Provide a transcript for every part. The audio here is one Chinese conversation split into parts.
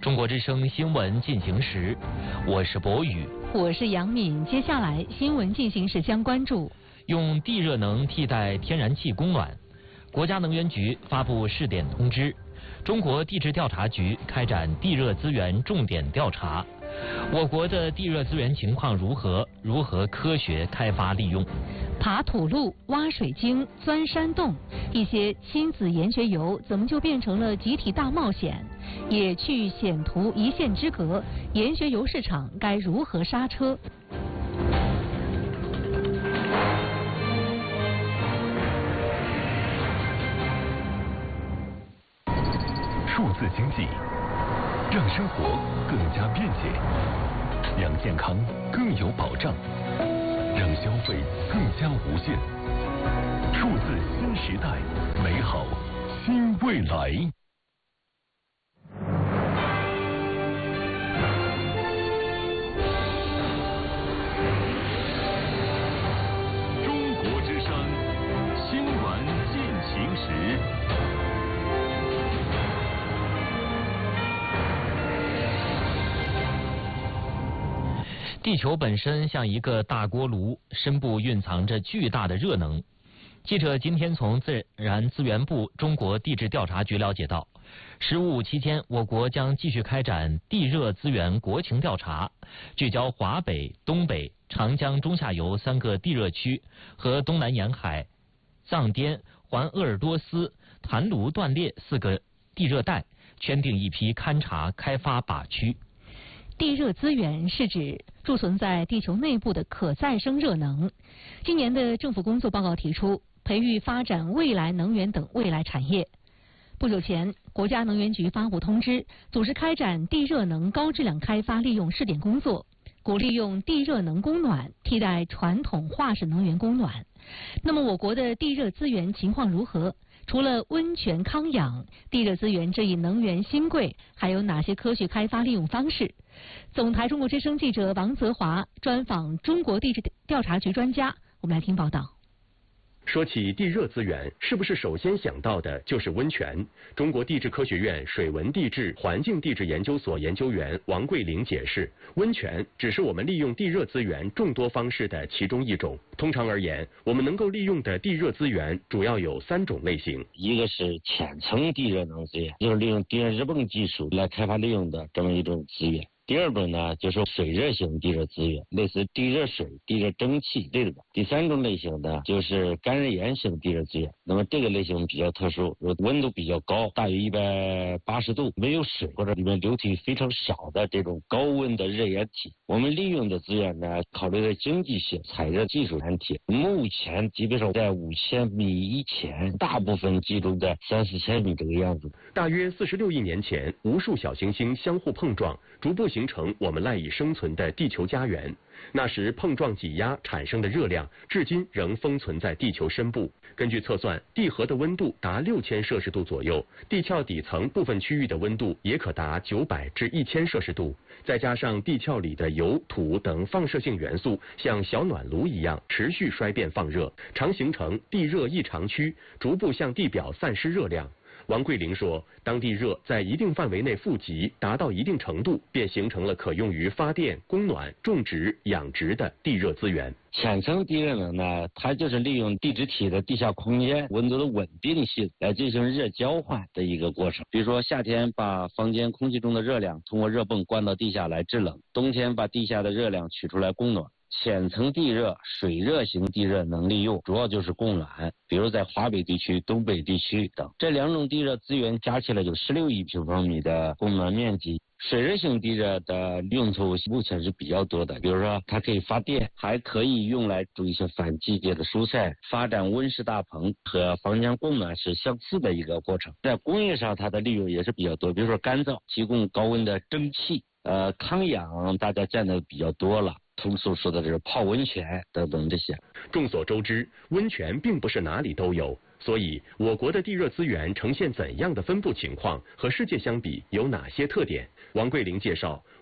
中国之声新闻进行时，我是博宇， 我是杨敏。接下来新闻进行时将关注： 用地热能替代天然气供暖。国家能源局发布试点通知，中国地质调查局开展地热资源重点调查。我国的地热资源情况如何？如何科学开发利用？ 爬土路、挖水晶、钻山洞，一些亲子研学游怎么就变成了集体大冒险？野趣险途一线之隔，研学游市场该如何刹车？ 数字经济让生活更加便捷，让健康更有保障，让消费更加无限。数字新时代，美好新未来。中国之声新闻进行时。 地球本身像一个大锅炉，深部蕴藏着巨大的热能。记者今天从自然资源部中国地质调查局了解到，“15+5”期间，我国将继续开展地热资源国情调查，聚焦华北、东北、长江中下游3个地热区和东南沿海、藏滇、环鄂尔多斯、坛卢断裂4个地热带，圈定一批勘察开发靶区。 地热资源是指贮存在地球内部的可再生热能。今年的政府工作报告提出，培育发展未来能源等未来产业。不久前，国家能源局发布通知，组织开展地热能高质量开发利用试点工作，鼓励用地热能供暖替代传统化石能源供暖。那么我国的地热资源情况如何？除了温泉康养，地热资源这一能源新贵还有哪些科学开发利用方式？总台中国之声记者王泽华专访中国地质调查局专家，我们来听报道。 说起地热资源，是不是首先想到的就是温泉？中国地质科学院水文地质环境地质研究所研究员王桂玲解释，温泉只是我们利用地热资源众多方式的其中一种。通常而言，我们能够利用的地热资源主要有3种类型。 一个是浅层地热能资源，就是利用地热热泵技术来开发利用的这么一种资源。第二种呢，就是水热型地热资源，类似地热水、地热蒸汽这种。第3种类型呢，就是干热岩型地热资源。那么这个类型比较特殊，温度比较高，大于180度，没有水或者里面流体非常少的这种高温的热岩体。我们利用的资源呢，考虑的经济性、采热技术难题。目前基本上在5000米以前，大部分集中在3-4千米这个样子。 大约46亿年前，无数小行星相互碰撞，逐步形成我们赖以生存的地球家园。那时碰撞挤压产生的热量，至今仍封存在地球深部。根据测算，地核的温度达6000摄氏度左右，地壳底层部分区域的温度也可达900至1000摄氏度。再加上地壳里的油、土等放射性元素像小暖炉一样持续衰变放热，常形成地热异常区，逐步向地表散失热量。王桂玲说，当地热在一定范围内富集，达到一定程度，便形成了可用于发电、供暖、种植、养殖的地热资源。 浅层地热能呢，它就是利用地质体的地下空间温度的稳定性来进行热交换的一个过程。比如说夏天把房间空气中的热量通过热泵灌到地下来制冷，冬天把地下的热量取出来供暖。浅层地热、水热型地热能利用主要就是供暖，比如在华北地区、东北地区等，这2种地热资源加起来有16亿平方米的供暖面积。水热型地热的用途目前是比较多的，比如说它可以发电，还可以用来种一些反季节的蔬菜，发展温室大棚，和房间供暖是相似的一个过程。在工业上它的利用也是比较多，比如说干燥，提供高温的蒸汽，康养大家见的比较多了，通俗说的是泡温泉等等这些。 众所周知，温泉并不是哪里都有，所以我国的地热资源呈现怎样的分布情况，和世界相比有哪些特点？王桂玲介绍，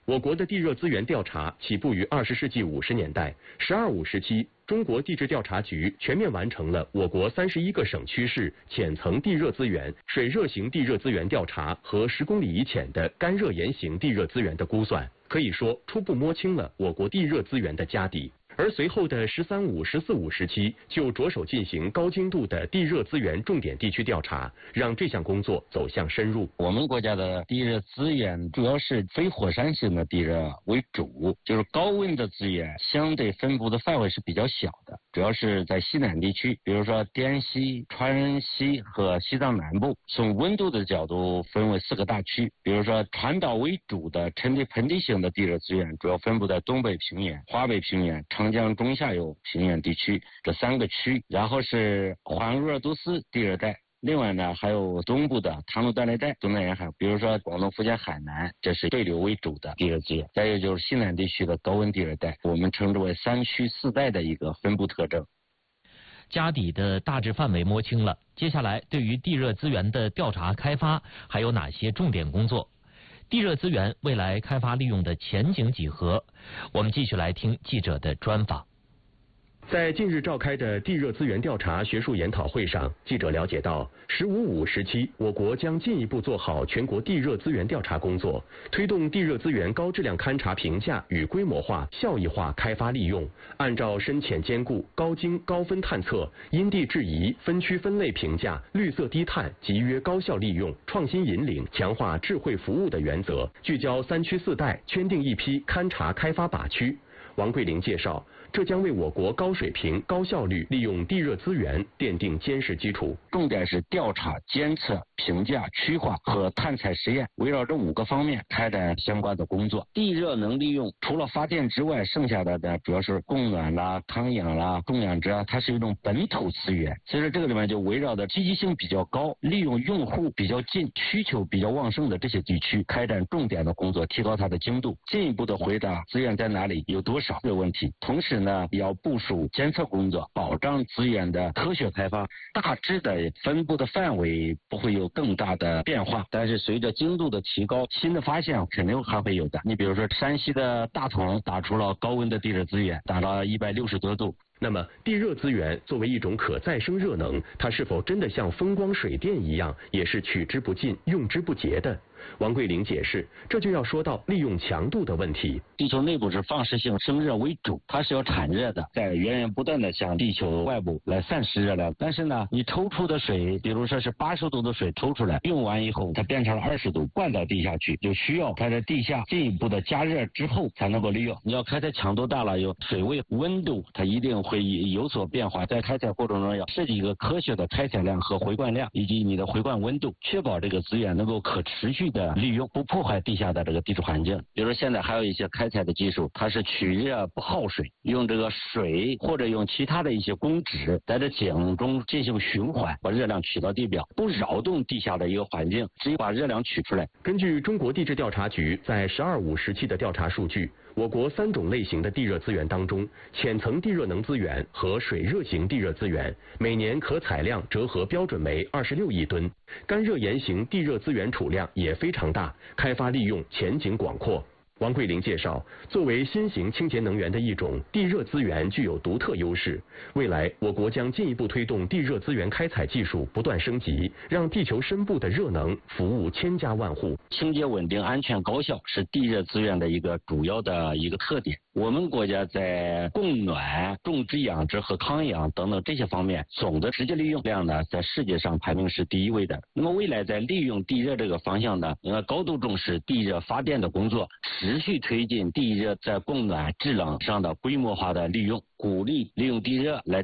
我国的地热资源调查起步于20世纪50年代，“12·5”时期，中国地质调查局全面完成了我国31个省区市浅层地热资源、水热型地热资源调查和10公里以浅的干热岩型地热资源的估算，可以说初步摸清了我国地热资源的家底。而随后的“13·5”、“14·5”时期就着手进行高精度的地热资源重点地区调查，让这项工作走向深入。 我们国家的地热资源主要是非火山型的地热为主，就是高温的资源相对分布的范围是比较小的，主要是在西南地区，比如说滇西、川西和西藏南部。从温度的角度分为4个大区，比如说传导为主的沉积盆地型的地热资源主要分布在东北平原、华北平原、长江中下游平原地区这3个区，然后是环鄂尔多斯地热带。另外呢，还有东部的唐努断裂带、东南沿海，比如说广东、福建、海南，这是对流为主的地热资源。再有就是西南地区的高温地热带，我们称之为3区4带的一个分布特征。 家底的大致范围摸清了，接下来对于地热资源的调查开发还有哪些重点工作？地热资源未来开发利用的前景几何？我们继续来听记者的专访。 在近日召开的地热资源调查学术研讨会上，记者了解到，“15·5”时期，我国将进一步做好全国地热资源调查工作，推动地热资源高质量勘查评价与规模化、效益化开发利用，按照深浅兼顾、高精高分探测、因地制宜、分区分类评价、绿色低碳、集约高效利用、创新引领、强化智慧服务的原则，聚焦3区4带，圈定一批勘查开发靶区。王桂玲介绍，这将为我国高水平、高效率利用地热资源奠定坚实基础。 重点是调查、监测、评价、区划和探采实验，围绕这5个方面开展相关的工作。地热能利用除了发电之外，剩下的呢主要是供暖啦、康养啦、供养殖啊，它是一种本土资源。所以说这个里面就围绕着积极性比较高、利用用户比较近、需求比较旺盛的这些地区，开展重点的工作，提高它的精度，进一步的回答资源在哪里、有多少这个问题。同时呢，要部署监测工作，保障资源的科学开发。大致的分布的范围不会有更大的变化，但是随着精度的提高，新的发现肯定还会有的。你比如说山西的大同打出了高温的地热资源，达到160多度。 那么，地热资源作为一种可再生热能，它是否真的像风光水电一样，也是取之不尽、用之不竭的？王桂玲解释，这就要说到利用强度的问题。 地球内部是放射性生热为主，它是要产热的，在源源不断的向地球外部来散失热量。但是呢，你抽出的水，比如说是80度的水抽出来，用完以后它变成了20度，灌到地下去，就需要它在地下进一步的加热之后才能够利用。你要开采强度大了，有水位、温度，它一定会有所变化。在开采过程中要设计一个科学的开采量和回灌量，以及你的回灌温度，确保这个资源能够可持续的利用，不破坏地下的这个地质环境。比如说现在还有一些开采的技术，它是取热不耗水，用这个水或者用其他的一些公脂在这井中进行循环，把热量取到地表，不扰动地下的一个环境，只有把热量取出来。 根据中国地质调查局在“12·5”时期的调查数据，我国3种类型的地热资源当中，浅层地热能资源和水热型地热资源每年可采量折合标准为26亿吨，干热岩型地热资源储量也非常大，开发利用前景广阔。王桂玲介绍，作为新型清洁能源的一种，地热资源具有独特优势。未来，我国将进一步推动地热资源开采技术不断升级，让地球深部的热能服务千家万户。 清洁、稳定、安全、高效是地热资源的一个主要的一个特点。我们国家在供暖、种植养殖和康养等等这些方面，总的实际利用量呢，在世界上排名是第1位的。那么未来在利用地热这个方向呢，应该高度重视地热发电的工作，持续推进地热在供暖、制冷上的规模化的利用，鼓励利用地热来